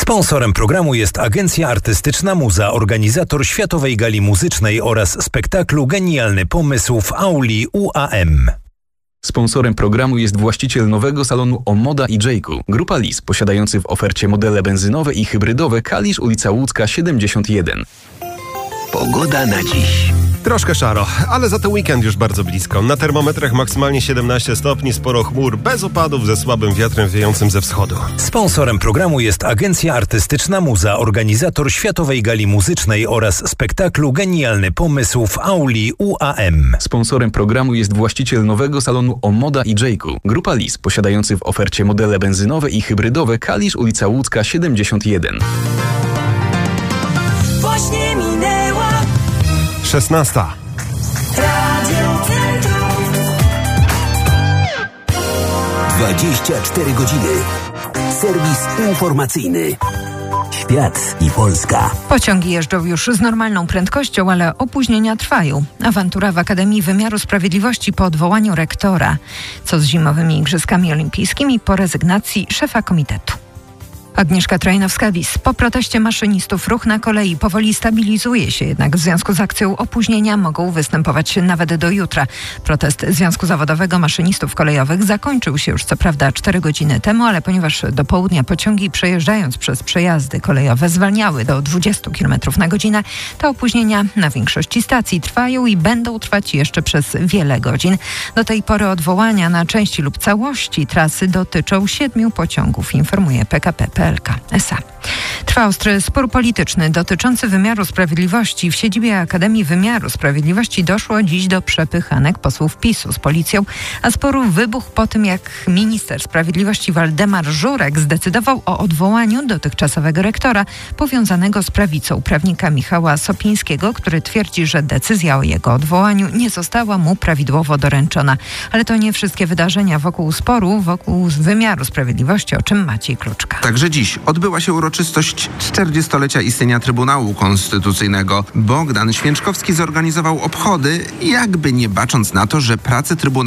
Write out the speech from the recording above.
Sponsorem programu jest Agencja Artystyczna Muza, organizator Światowej Gali Muzycznej oraz spektaklu Genialny Pomysł w auli UAM. Sponsorem programu jest właściciel nowego salonu Omoda i Jayku. Grupa Lis, posiadający w ofercie modele benzynowe i hybrydowe. Kalisz, ulica Łódzka 71. Pogoda na dziś. Troszkę szaro, ale za to weekend już bardzo blisko. Na termometrach maksymalnie 17 stopni, sporo chmur, bez opadów, ze słabym wiatrem wiejącym ze wschodu. Sponsorem programu jest Agencja Artystyczna Muza, organizator Światowej Gali Muzycznej oraz spektaklu Genialny Pomysł w auli UAM. Sponsorem programu jest właściciel nowego salonu Omoda i Jayku. Grupa Lis, posiadający w ofercie modele benzynowe i hybrydowe. Kalisz, ulica Łódzka 71. Właśnie minęła 16. Radio Centrum. 24 godziny. Serwis informacyjny. Świat i Polska. Pociągi jeżdżą już z normalną prędkością, ale opóźnienia trwają. Awantura w Akademii Wymiaru Sprawiedliwości po odwołaniu rektora. Co z zimowymi Igrzyskami Olimpijskimi po rezygnacji szefa komitetu? Agnieszka Trajnowska-Lis. Po proteście maszynistów ruch na kolei powoli stabilizuje się, jednak w związku z akcją opóźnienia mogą występować nawet do jutra. Protest Związku Zawodowego Maszynistów Kolejowych zakończył się już co prawda 4 godziny temu, ale ponieważ do południa pociągi przejeżdżając przez przejazdy kolejowe zwalniały do 20 km na godzinę, te opóźnienia na większości stacji trwają i będą trwać jeszcze przez wiele godzin. Do tej pory odwołania na części lub całości trasy dotyczą 7 pociągów, informuje PKP PLK SA. Trwa ostry spór polityczny dotyczący wymiaru sprawiedliwości. W siedzibie Akademii Wymiaru Sprawiedliwości doszło dziś do przepychanek posłów PiS-u z policją, a spór wybuchł po tym, jak minister sprawiedliwości Waldemar Żurek zdecydował o odwołaniu dotychczasowego rektora powiązanego z prawicą prawnika Michała Sopińskiego, który twierdzi, że decyzja o jego odwołaniu nie została mu prawidłowo doręczona. Ale to nie wszystkie wydarzenia wokół sporu, wokół wymiaru sprawiedliwości, o czym Maciej Kluczka. Także dziś odbyła się uroczystość 40-lecia istnienia Trybunału Konstytucyjnego. Bogdan Święczkowski zorganizował obchody, jakby nie bacząc na to, że prace Trybunału